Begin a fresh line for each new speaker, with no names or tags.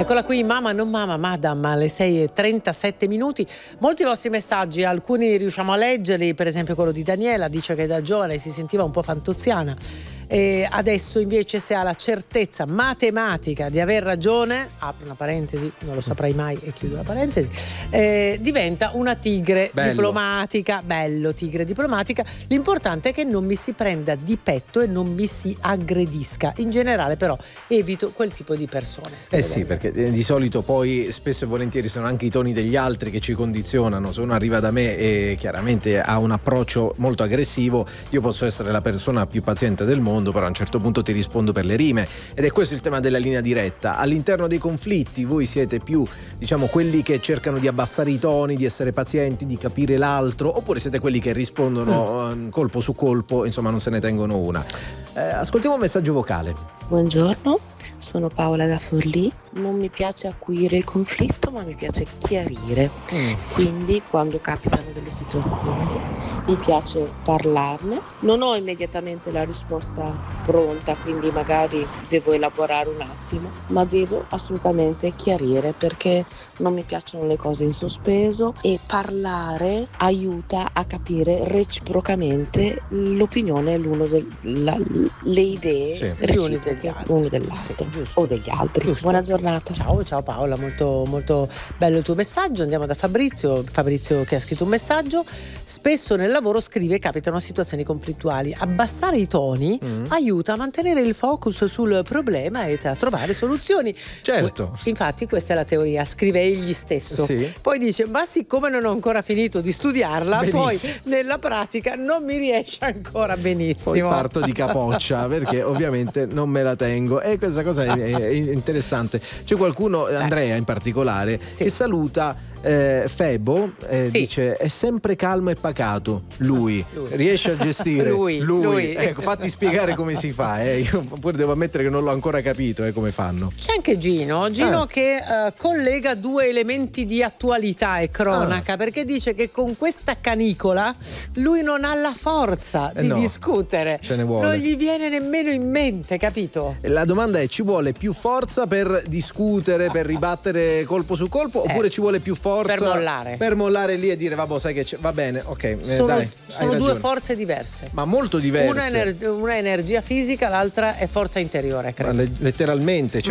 Eccola qui, mamma, non mamma, madam, alle 6:37. Molti vostri messaggi, alcuni riusciamo a leggerli, per esempio quello di Daniela, dice che da giovane si sentiva un po' fantozziana. E adesso invece, se ha la certezza matematica di aver ragione, apro una parentesi, non lo saprai mai e chiudo la parentesi, diventa una tigre diplomatica. Bello, tigre diplomatica. L'importante è che non mi si prenda di petto e non mi si aggredisca. In generale però evito quel tipo di persone.
Sì, perché di solito poi spesso e volentieri sono anche i toni degli altri che ci condizionano. Se uno arriva da me e chiaramente ha un approccio molto aggressivo, io posso essere la persona più paziente del mondo, però a un certo punto ti rispondo per le rime, ed è questo il tema della linea diretta. All'interno dei conflitti voi siete più, diciamo, quelli che cercano di abbassare i toni, di essere pazienti, di capire l'altro, oppure siete quelli che rispondono colpo su colpo, insomma non se ne tengono una. Ascoltiamo un messaggio vocale.
Buongiorno, sono Paola da Forlì. Non mi piace acuire il conflitto, ma mi piace chiarire. Quindi quando capitano delle situazioni mi piace parlarne. Non ho immediatamente la risposta pronta, quindi magari devo elaborare un attimo, ma devo assolutamente chiarire, perché non mi piacciono le cose in sospeso, e parlare aiuta a capire reciprocamente l'opinione le idee reciproche uno dell'altro, o degli altri.
Giusto.
Buona giornata.
Ciao Paola, molto, molto bello il tuo messaggio. Andiamo da Fabrizio che ha scritto un messaggio. Spesso nel lavoro, scrive, capitano situazioni conflittuali. Abbassare i toni aiuta a mantenere il focus sul problema e a trovare soluzioni.
Certo.
Infatti questa è la teoria, scrive egli stesso.
Sì.
Poi dice, ma siccome non ho ancora finito di studiarla,
Benissimo.
poi nella pratica non mi riesce ancora benissimo.
Poi parto di capoccia perché ovviamente non me la tengo, e questa cosa è interessante. C'è qualcuno, Andrea in particolare, che saluta Febo, dice è sempre calmo e pacato, lui riesce a gestire lui. Ecco, fatti spiegare come si fa, io pure devo ammettere che non l'ho ancora capito come fanno.
C'è anche Gino che collega due elementi di attualità e cronaca, perché dice che con questa canicola lui non ha la forza di discutere,
ce ne vuole.
Non gli viene nemmeno in mente, capito?
La domanda è: ci vuole più forza per discutere, per ribattere colpo su colpo, oppure ci vuole più forza per mollare lì e dire vabbè, sai che va bene, ok,
sono due forze diverse,
ma molto diverse.
Una è energia fisica, l'altra è forza interiore, credo.
Letteralmente,